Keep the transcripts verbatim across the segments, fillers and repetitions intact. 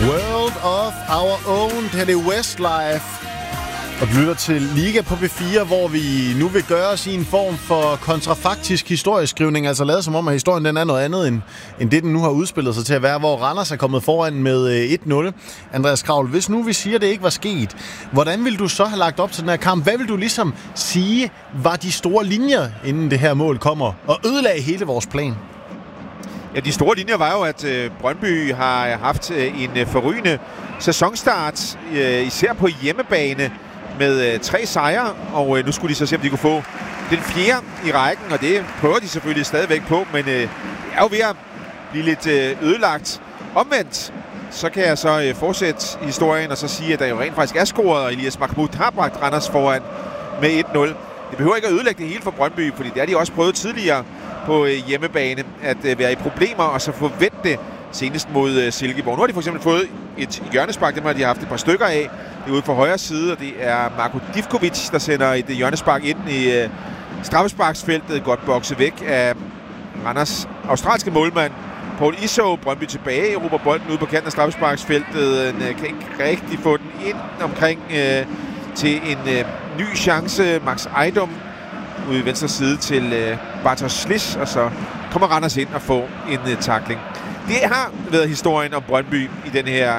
World of Our Own. Det her det er Westlife. Og du lytter til Liga på P fire, hvor vi nu vil gøre os i en form for kontrafaktisk historieskrivning. Altså lavet som om, at historien den er noget andet, end, end det, den nu har udspillet sig til at være, hvor Randers er kommet foran med et nul. Andreas Kraul, hvis nu vi siger, at det ikke var sket, hvordan vil du så have lagt op til den her kamp? Hvad vil du ligesom sige, var de store linjer, inden det her mål kommer, og ødelagde hele vores plan? Ja, de store linjer var jo, at øh, Brøndby har haft øh, en øh, forrygende sæsonstart, øh, især på hjemmebane, med øh, tre sejre, og øh, nu skulle de så se, om de kunne få den fjerde i rækken, og det prøver de selvfølgelig stadigvæk på, men øh, det er jo ved at blive lidt øh, ødelagt. Omvendt, så kan jeg så øh, fortsætte historien og så sige, at der jo rent faktisk er scoret, og Elias Mahmoud har bragt Randers foran med et nul. Det behøver ikke at ødelægge det hele for Brøndby, fordi det har de også prøvet tidligere på øh, hjemmebane, at øh, være i problemer og så forvente det senest mod øh, Silkeborg. Nu har de for eksempel fået et hjørnespark, dem har de haft et par stykker af. Det er ude på højre side, og det er Marko Divkovic, der sender et øh, hjørnespark ind i øh, straffesparksfeltet, godt bokset væk af Randers australske målmand Paul Iso. Brøndby tilbage, råber bolden ude på kanten af straffesparksfeltet, øh, kan ikke rigtig få den ind omkring øh, til en øh, ny chance. Max Ejdom ude i venstre side til øh, Bartosz Slis, og så kommer Randers ind og får en øh, tackling. Det har været historien om Brøndby i den her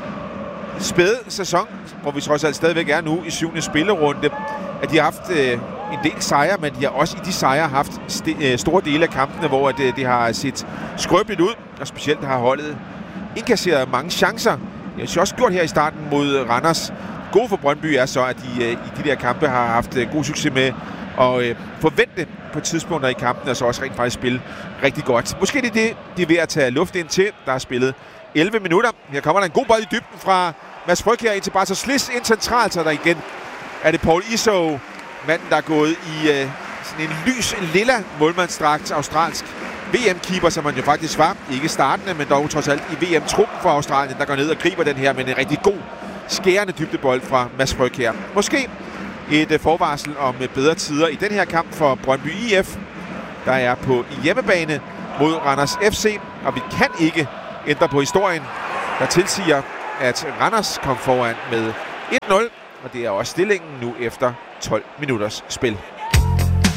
spæde sæson, hvor vi trods alt stadigvæk er nu i syvende spillerunde, at de har haft øh, en del sejre, men de har også i de sejre haft st- øh, store dele af kampene, hvor at, øh, det har set skrøbeligt ud, og specielt har holdet indkasseret mange chancer. Det har også gjort her i starten mod Randers. Gode for Brøndby er så, at de øh, i de der kampe har haft øh, god succes med og øh, forvente på tidspunkter i kampen, og så også rent faktisk spille rigtig godt. Måske det er det, de er ved at tage luft ind til. Der er spillet elleve minutter. Her kommer der en god bold i dybden fra Mads Frygkjær ind til Bartosz Slis ind centralt, så der igen er det Paul Iso, manden der er gået i øh, sådan en lys, lilla målmandsdragt, australsk V M-keeper, som han jo faktisk var. Ikke startende, men dog trods alt i V M-truppen for Australien, der går ned og griber den her med en rigtig god, skærende dybdebold fra Mads Frygkjær. Måske et forvarsel om bedre tider i den her kamp for Brøndby I F, der er på hjemmebane mod Randers F C, og vi kan ikke ændre på historien, der tilsiger, at Randers kom foran med et nul, og det er også stillingen nu efter tolv minutters spil.